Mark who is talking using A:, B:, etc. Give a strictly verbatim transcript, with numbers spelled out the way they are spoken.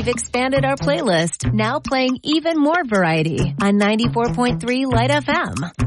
A: we've expanded our playlist, now playing even more variety on ninety-four point three Light F M.